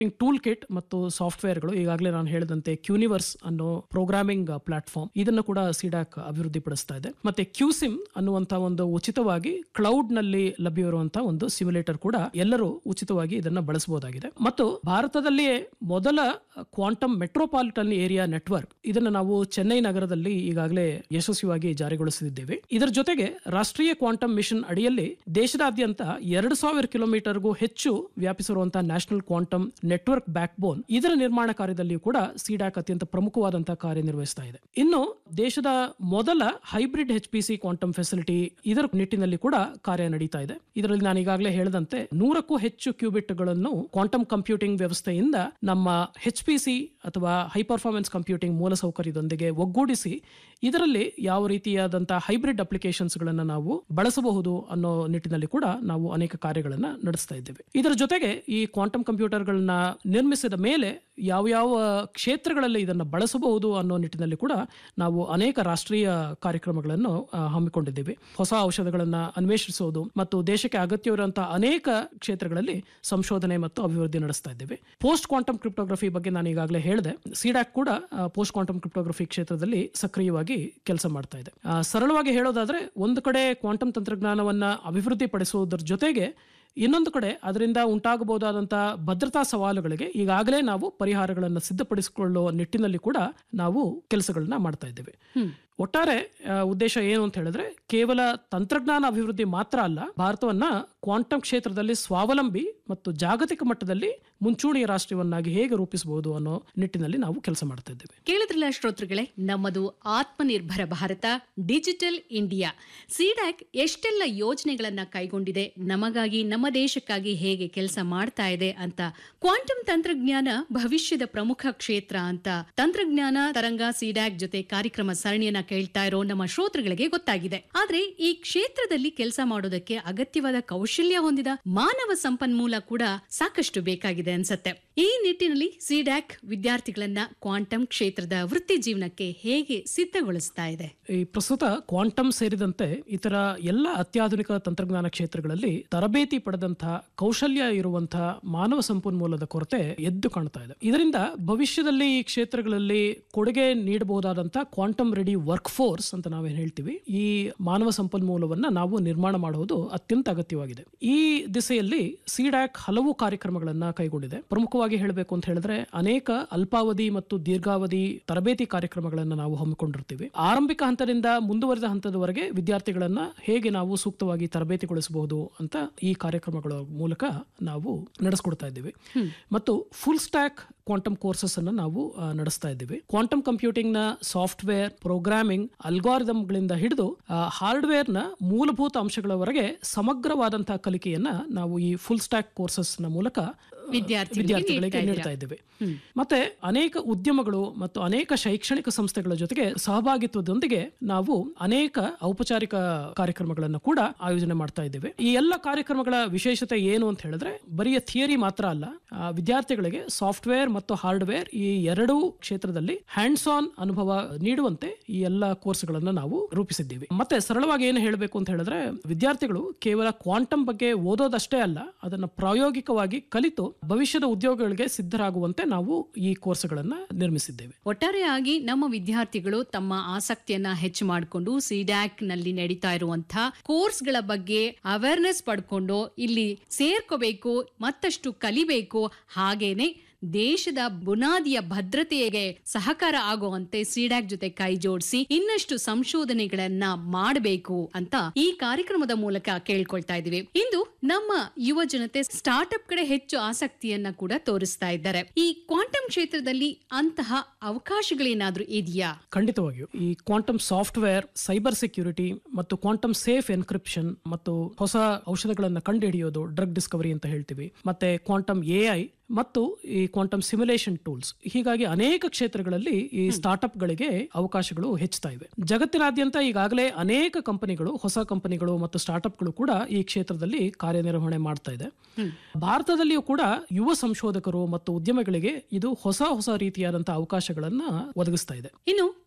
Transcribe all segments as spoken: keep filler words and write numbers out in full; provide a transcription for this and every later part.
Tool kit ಮತ್ತು ಸಾಫ್ಟ್ವೇರ್ಗಳು ಈಗಾಗಲೇ ನಾನು ಹೇಳಿದಂತೆ ಕ್ಯೂನಿವರ್ಸ್ ಅನ್ನೋ ಪ್ರೋಗ್ರಾಮಿಂಗ್ ಪ್ಲಾಟ್ಫಾರ್ಮ್ ಇದನ್ನು ಕೂಡ ಸಿಡಾಕ್ ಅಭಿವೃದ್ಧಿಪಡಿಸ್ತಾ ಇದೆ. ಮತ್ತೆ ಕ್ಯೂಸಿಮ್ ಅನ್ನುವಂತಹ ಒಂದು ಉಚಿತವಾಗಿ ಕ್ಲೌಡ್ ನಲ್ಲಿ ಲಭ್ಯವಿರುವಂತಹ ಒಂದು ಸಿಮ್ಯುಲೇಟರ್ ಕೂಡ ಎಲ್ಲರೂ ಉಚಿತವಾಗಿ ಇದನ್ನ ಬಳಸಬಹುದಾಗಿದೆ. ಮತ್ತು ಭಾರತದಲ್ಲಿಯೇ ಮೊದಲ ಕ್ವಾಂಟಮ್ ಮೆಟ್ರೋಪಾಲಿಟನ್ ಏರಿಯಾ ನೆಟ್ವರ್ಕ್ ಇದನ್ನು ನಾವು ಚೆನ್ನೈ ನಗರದಲ್ಲಿ ಈಗಾಗಲೇ ಯಶಸ್ವಿಯಾಗಿ ಜಾರಿಗೊಳಿಸಿದ್ದೇವೆ. ಇದರ ಜೊತೆಗೆ ರಾಷ್ಟ್ರೀಯ ಕ್ವಾಂಟಮ್ ಮಿಷನ್ ಅಡಿಯಲ್ಲಿ ದೇಶದಾದ್ಯಂತ ಎರಡು ಸಾವಿರ ಕಿಲೋಮೀಟರ್ಗೂ ಹೆಚ್ಚು ವ್ಯಾಪಿಸಿರುವಂತಹ ನ್ಯಾಷನಲ್ ಕ್ವಾಂಟಮ್ ನೆಟ್ವರ್ಕ್ ಬ್ಯಾಕ್ ಬೋನ್ ಇದರ ನಿರ್ಮಾಣ ಕಾರ್ಯದಲ್ಲಿಯೂ ಕೂಡ ಸಿಡಾಕ್ ಅತ್ಯಂತ ಪ್ರಮುಖವಾದಂತಹ ಕಾರ್ಯನಿರ್ವಹಿಸ್ತಾ ಇದೆ. ಇನ್ನು ದೇಶದ ಮೊದಲ hybrid H P C quantum facility ಇದರ ನಿಟ್ಟಿನಲ್ಲಿ ಕೂಡ ಕಾರ್ಯ ನಡೀತಾ ಇದೆ. ಇದರಲ್ಲಿ ನಾನು ಈಗಾಗಲೇ ಹೇಳಿದಂತೆ ನೂರಕ್ಕೂ ಹೆಚ್ಚು ಕ್ಯೂಬಿಟ್ ಗಳನ್ನು ಕ್ವಾಂಟಮ್ ಕಂಪ್ಯೂಟಿಂಗ್ ವ್ಯವಸ್ಥೆಯಿಂದ ನಮ್ಮ ಎಚ್ ಪಿ ಸಿ ಅಥವಾ ಹೈ ಪರ್ಫಾರ್ಮೆನ್ಸ್ ಕಂಪ್ಯೂಟಿಂಗ್ ಮೂಲಸೌಕರ್ಯದೊಂದಿಗೆ ಒಗ್ಗೂಡಿಸಿ ಇದರಲ್ಲಿ ಯಾವ ರೀತಿಯಾದಂತಹ ಹೈಬ್ರಿಡ್ ಅಪ್ಲಿಕೇಶನ್ಸ್ ಗಳನ್ನ ನಾವು ಬಳಸಬಹುದು ಅನ್ನೋ ನಿಟ್ಟಿನಲ್ಲಿ ಕೂಡ ನಾವು ಅನೇಕ ಕಾರ್ಯಗಳನ್ನ ನಡೆಸ್ತಾ ಇದ್ದೇವೆ. ಇದರ ಜೊತೆಗೆ ಈ ಕ್ವಾಂಟಮ್ ಕಂಪ್ಯೂಟರ್ ಗಳನ್ನ ನಿರ್ಮಿಸಿದ ಮೇಲೆ ಯಾವ ಯಾವ ಕ್ಷೇತ್ರಗಳಲ್ಲಿ ಇದನ್ನು ಬಳಸಬಹುದು ಅನ್ನೋ ನಿಟ್ಟಿನಲ್ಲಿ ಕೂಡ ನಾವು ಅನೇಕ ರಾಷ್ಟ್ರೀಯ ಕಾರ್ಯಕ್ರಮಗಳನ್ನು ಹಮ್ಮಿಕೊಂಡಿದ್ದೇವೆ. ಹೊಸ ಔಷಧಗಳನ್ನ ಅನ್ವೇಷಿಸುವುದು ಮತ್ತು ದೇಶಕ್ಕೆ ಅಗತ್ಯವಿರುವಂತಹ ಅನೇಕ ಕ್ಷೇತ್ರಗಳಲ್ಲಿ ಸಂಶೋಧನೆ ಮತ್ತು ಅಭಿವೃದ್ಧಿ ನಡೆಸ್ತಾ ಇದ್ದೇವೆ. ಪೋಸ್ಟ್ ಕ್ವಾಂಟಮ್ ಕ್ರಿಪ್ಟೋಗ್ರಫಿ ಬಗ್ಗೆ ನಾನು ಈಗಾಗಲೇ ಹೇಳಿದೆ. ಸಿಡಾಕ್ ಕೂಡ ಪೋಸ್ಟ್ ಕ್ವಾಂಟಮ್ ಕ್ರಿಪ್ಟೋಗ್ರಫಿ ಕ್ಷೇತ್ರದಲ್ಲಿ ಸಕ್ರಿಯವಾಗಿ ಕೆಲಸ ಮಾಡ್ತಾ ಇದೆ. ಸರಳವಾಗಿ ಹೇಳೋದಾದ್ರೆ ಒಂದು ಕಡೆ ಕ್ವಾಂಟಮ್ ತಂತ್ರಜ್ಞಾನವನ್ನ ಅಭಿವೃದ್ಧಿ ಪಡಿಸುವುದರ ಜೊತೆಗೆ ಇನ್ನೊಂದು ಕಡೆ ಅದರಿಂದ ಉಂಟಾಗಬಹುದಾದಂತಹ ಭದ್ರತಾ ಸವಾಲುಗಳಿಗೆ ಈಗಾಗಲೇ ನಾವು ಪರಿಹಾರಗಳನ್ನು ಸಿದ್ಧಪಡಿಸಿಕೊಳ್ಳುವ ನಿಟ್ಟಿನಲ್ಲಿ ಕೂಡ ನಾವು ಕೆಲಸಗಳನ್ನ ಮಾಡ್ತಾ ಇದ್ದೇವೆ. ಒಟ್ಟಾರೆ ಉದ್ದೇಶ ಏನು ಅಂತ ಹೇಳಿದ್ರೆ ಕೇವಲ ತಂತ್ರಜ್ಞಾನ ಅಭಿವೃದ್ಧಿ ಮಾತ್ರ ಅಲ್ಲ, ಭಾರತವನ್ನ ಕ್ವಾಂಟಮ್ ಕ್ಷೇತ್ರದಲ್ಲಿ ಸ್ವಾವಲಂಬಿ ಮತ್ತು ಜಾಗತಿಕ ಮಟ್ಟದಲ್ಲಿ ಮುಂಚೂಣಿಯ ರಾಷ್ಟ್ರವನ್ನಾಗಿ ಹೇಗೆ ರೂಪಿಸಬಹುದು ಅನ್ನೋ ನಿಟ್ಟಿನಲ್ಲಿ ನಾವು ಕೆಲಸ ಮಾಡ್ತಾ ಇದ್ದೇವೆ. ಕೇಳಿದ್ರಲ್ಲ ಶ್ರೋತೃಗಳೇ, ನಮ್ಮದು Atmanirbhar Bharat, digital India. C-DAC ಎಷ್ಟೆಲ್ಲ ಯೋಜನೆಗಳನ್ನ ಕೈಗೊಂಡಿದೆ, ನಮಗಾಗಿ ನಮ್ಮ ದೇಶಕ್ಕಾಗಿ ಹೇಗೆ ಕೆಲಸ ಮಾಡ್ತಾ ಇದೆ ಅಂತ. ಕ್ವಾಂಟಮ್ ತಂತ್ರಜ್ಞಾನ ಭವಿಷ್ಯದ ಪ್ರಮುಖ ಕ್ಷೇತ್ರ ಅಂತ ತಂತ್ರಜ್ಞಾನ ತರಂಗ ಸಿಡಾಕ್ ಜೊತೆ ಕಾರ್ಯಕ್ರಮ ಸರಣಿಯನ್ನ ಕೇಳ್ತಾ ಇರೋ ನಮ್ಮ ಶ್ರೋತೃಗಳಿಗೆ ಗೊತ್ತಾಗಿದೆ. ಆದ್ರೆ ಈ ಕ್ಷೇತ್ರದಲ್ಲಿ ಕೆಲಸ ಮಾಡೋದಕ್ಕೆ ಅಗತ್ಯವಾದ ಕೌಶಲ್ಯ ಹೊಂದಿದ ಮಾನವ ಸಂಪನ್ಮೂಲ ಕೂಡ ಸಾಕಷ್ಟು ಬೇಕಾಗಿದೆ ಅನ್ಸತ್ತೆ. ಈ ನಿಟ್ಟಿನಲ್ಲಿ ಸಿಡಾಕ್ ವಿದ್ಯಾರ್ಥಿಗಳನ್ನ ಕ್ವಾಂಟಮ್ ಕ್ಷೇತ್ರದ ವೃತ್ತಿ ಜೀವನಕ್ಕೆ ಹೇಗೆ ಸಿದ್ಧಗೊಳಿಸ್ತಾ ಇದೆ? ಈ ಪ್ರಸ್ತುತ ಕ್ವಾಂಟಮ್ ಸೇರಿದಂತೆ ಇತರ ಎಲ್ಲ ಅತ್ಯಾಧುನಿಕ ತಂತ್ರಜ್ಞಾನ ಕ್ಷೇತ್ರಗಳಲ್ಲಿ ತರಬೇತಿ ಪಡೆದಂತಹ ಕೌಶಲ್ಯ ಇರುವಂತಹ ಮಾನವ ಸಂಪನ್ಮೂಲದ ಕೊರತೆ ಎದ್ದು ಕಾಣ್ತಾ ಇದೆ. ಇದರಿಂದ ಭವಿಷ್ಯದಲ್ಲಿ ಈ ಕ್ಷೇತ್ರಗಳಲ್ಲಿ ಕೊಡುಗೆ ನೀಡಬಹುದಾದಂತಹ ಕ್ವಾಂಟಮ್ ರೆಡಿ ವರ್ಕ್ ಫೋರ್ಸ್ ಅಂತ ನಾವೇನ್ ಹೇಳ್ತೀವಿ, ಈ ಮಾನವ ಸಂಪನ್ಮೂಲವನ್ನ ನಾವು ನಿರ್ಮಾಣ ಮಾಡುವುದು ಅತ್ಯಂತ ಅಗತ್ಯವಾಗಿದೆ. ಈ ದಿಸೆಯಲ್ಲಿ ಸಿಡಾಕ್ ಹಲವು ಕಾರ್ಯಕ್ರಮಗಳನ್ನ ಕೈಗೊಂಡಿದೆ. ಪ್ರಮುಖವಾಗಿ ಹೇಳಬೇಕು ಅಂತ ಹೇಳಿದ್ರೆ ಅನೇಕ ಅಲ್ಪಾವಧಿ ಮತ್ತು ದೀರ್ಘಾವಧಿ ತರಬೇತಿ ಕಾರ್ಯಕ್ರಮಗಳನ್ನು ನಾವು ಹಮ್ಮಿಕೊಂಡಿರ್ತೀವಿ. ಆರಂಭಿಕ ಹಂತದಿಂದ ಮುಂದುವರಿದ ಹಂತದವರೆಗೆ ವಿದ್ಯಾರ್ಥಿಗಳನ್ನ ಹೇಗೆ ನಾವು ಸೂಕ್ತವಾಗಿ ತರಬೇತಿಗೊಳಿಸಬಹುದು ಅಂತ ಈ ಕಾರ್ಯಕ್ರಮಗಳ ಮೂಲಕ ನಾವು ನಡೆಸ್ಕೊಡ್ತಾ ಇದ್ದೀವಿ. ಮತ್ತು ಫುಲ್ ಸ್ಟ್ಯಾಕ್ ಕ್ವಾಂಟಮ್ ಕೋರ್ಸಸ್ ಅನ್ನು ನಾವು ನಡೆಸ್ತಾ ಇದ್ದೀವಿ. ಕ್ವಾಂಟಮ್ ಕಂಪ್ಯೂಟಿಂಗ್ ನ ಸಾಫ್ಟ್ವೇರ್, ಪ್ರೋಗ್ರಾಮಿಂಗ್, ಅಲ್ಗಾರಿದಮ್ಗಳಿಂದ ಹಿಡಿದು ಹಾರ್ಡ್ವೇರ್ ನ ಮೂಲಭೂತ ಅಂಶಗಳವರೆಗೆ ಸಮಗ್ರವಾದಂತಹ ಕಲಿಕೆಯನ್ನ ನಾವು ಈ ಫುಲ್ ಸ್ಟ್ಯಾಕ್ ಕೋರ್ಸಸ್ ನ ಮೂಲಕ ವಿದ್ಯಾರ್ಥಿಗಳಿಗೆ ನೀಡ್ತಾ ಇದ್ದೇವೆ. ಮತ್ತೆ ಅನೇಕ ಉದ್ಯಮಗಳು ಮತ್ತು ಅನೇಕ ಶೈಕ್ಷಣಿಕ ಸಂಸ್ಥೆಗಳ ಜೊತೆಗೆ ಸಹಭಾಗಿತ್ವದೊಂದಿಗೆ ನಾವು ಅನೇಕ ಔಪಚಾರಿಕ ಕಾರ್ಯಕ್ರಮಗಳನ್ನು ಕೂಡ ಆಯೋಜನೆ ಮಾಡ್ತಾ ಇದ್ದೇವೆ. ಈ ಎಲ್ಲ ಕಾರ್ಯಕ್ರಮಗಳ ವಿಶೇಷತೆ ಏನು ಅಂತ ಹೇಳಿದ್ರೆ ಬರೀ ಥಿಯರಿ ಮಾತ್ರ ಅಲ್ಲ, ವಿದ್ಯಾರ್ಥಿಗಳಿಗೆ ಸಾಫ್ಟ್ವೇರ್ ಮತ್ತು ಹಾರ್ಡ್ವೇರ್ ಈ ಎರಡೂ ಕ್ಷೇತ್ರದಲ್ಲಿ ಹ್ಯಾಂಡ್ಸ್ ಆನ್ ಅನುಭವ ನೀಡುವಂತೆ ಈ ಎಲ್ಲ ಕೋರ್ಸ್ಗಳನ್ನು ನಾವು ರೂಪಿಸಿದ್ದೀವಿ. ಮತ್ತೆ ಸರಳವಾಗಿ ಏನು ಹೇಳಬೇಕು ಅಂತ ಹೇಳಿದ್ರೆ ವಿದ್ಯಾರ್ಥಿಗಳು ಕೇವಲ ಕ್ವಾಂಟಮ್ ಬಗ್ಗೆ ಓದೋದಷ್ಟೇ ಅಲ್ಲ, ಅದನ್ನು ಪ್ರಾಯೋಗಿಕವಾಗಿ ಕಲಿತು ಭವಿಷ್ಯದ ಉದ್ಯೋಗಗಳಿಗೆ ಸಿದ್ಧರಾಗುವಂತೆ ನಾವು ಈ ಕೋರ್ಸ್ಗಳನ್ನ ನಿರ್ಮಿಸಿದ್ದೇವೆ. ಒಟ್ಟಾರೆಯಾಗಿ ನಮ್ಮ ವಿದ್ಯಾರ್ಥಿಗಳು ತಮ್ಮ ಆಸಕ್ತಿಯನ್ನ ಹೆಚ್ಚು ಮಾಡಿಕೊಂಡು ಸಿಡಾಕ್ ನಲ್ಲಿ ನಡೀತಾ ಇರುವಂತಹ ಕೋರ್ಸ್ಗಳ ಬಗ್ಗೆ ಅವೇರ್ನೆಸ್ ಪಡ್ಕೊಂಡು ಇಲ್ಲಿ ಸೇರ್ಕೋಬೇಕು, ಮತ್ತಷ್ಟು ಕಲಿಬೇಕು, ಹಾಗೇನೆ ದೇಶದ ಬುನಾದಿಯ ಭದ್ರತೆಗೆ ಸಹಕಾರ ಆಗುವಂತೆ ಸಿಡಾಕ್ ಜೊತೆ ಕೈ ಜೋಡಿಸಿ ಇನ್ನಷ್ಟು ಸಂಶೋಧನೆಗಳನ್ನ ಮಾಡಬೇಕು ಅಂತ ಈ ಕಾರ್ಯಕ್ರಮದ ಮೂಲಕ ಕೇಳ್ಕೊಳ್ತಾ ಇದೀವಿ. ಇಂದು ನಮ್ಮ ಯುವ ಜನತೆ ಸ್ಟಾರ್ಟ್ಅಪ್ ಕಡೆ ಹೆಚ್ಚು ಆಸಕ್ತಿಯನ್ನ ಕೂಡ ತೋರಿಸ್ತಾ ಇದ್ದಾರೆ. ಈ ಕ್ವಾಂಟಮ್ ಕ್ಷೇತ್ರದಲ್ಲಿ ಅಂತಹ ಅವಕಾಶಗಳೇನಾದ್ರೂ ಇದೆಯಾ? ಖಂಡಿತವಾಗಿಯೂ ಈ ಕ್ವಾಂಟಮ್ ಸಾಫ್ಟ್ವೇರ್, ಸೈಬರ್ ಸೆಕ್ಯೂರಿಟಿ ಮತ್ತು ಕ್ವಾಂಟಮ್ ಸೇಫ್ ಎನ್ಕ್ರಿಪ್ಷನ್ ಮತ್ತು ಹೊಸ ಔಷಧಗಳನ್ನ ಕಂಡುಹಿಡಿಯೋದು, ಡ್ರಗ್ ಡಿಸ್ಕವರಿ ಅಂತ ಹೇಳ್ತೀವಿ, ಮತ್ತೆ ಕ್ವಾಂಟಮ್ ಎ ಐ ಮತ್ತು ಈ ಕ್ವಾಂಟಮ್ ಸಿಮ್ಯುಲೇಷನ್ ಟೂಲ್ಸ್, ಹೀಗಾಗಿ ಅನೇಕ ಕ್ಷೇತ್ರಗಳಲ್ಲಿ ಈ ಸ್ಟಾರ್ಟ್ಅಪ್ ಗಳಿಗೆ ಅವಕಾಶಗಳು ಹೆಚ್ಚುತ್ತಾ ಇವೆ. ಜಗತ್ತಿನಾದ್ಯಂತ ಈಗಾಗಲೇ ಅನೇಕ ಕಂಪನಿಗಳು, ಹೊಸ ಕಂಪನಿಗಳು ಮತ್ತು ಸ್ಟಾರ್ಟ್ಅಪ್ಗಳು ಕೂಡ ಈ ಕ್ಷೇತ್ರದಲ್ಲಿ ಕಾರ್ಯನಿರ್ವಹಣೆ ಮಾಡ್ತಾ ಇದೆ. ಭಾರತದಲ್ಲಿಯೂ ಕೂಡ ಯುವ ಸಂಶೋಧಕರು ಮತ್ತು ಉದ್ಯಮಿಗಳಿಗೆ ಇದು ಹೊಸ ಹೊಸ ರೀತಿಯಾದಂತಹ ಅವಕಾಶಗಳನ್ನ ಒದಗಿಸ್ತಾ ಇದೆ. ಇನ್ನು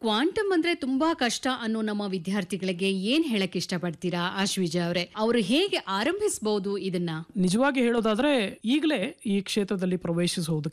ಕ್ವಾಂಟಮ್ ಅಂದ್ರೆ ತುಂಬಾ ಕಷ್ಟ ಅನ್ನೋ ನಮ್ಮ ವಿದ್ಯಾರ್ಥಿಗಳಿಗೆ ಏನ್ ಹೇಳಕ್ ಇಷ್ಟಪಡ್ತೀರಾ ಆಶ್ವಿಜಾ ಅವರೇ? ಅವರು ಹೇಗೆ ಆರಂಭಿಸಬಹುದು ಇದನ್ನ? ನಿಜವಾಗಿ ಹೇಳೋದಾದ್ರೆ ಈಗಲೇ ಈ ಕ್ಷೇತ್ರದಲ್ಲಿ ಪ್ರವೇಶಿಸುವುದು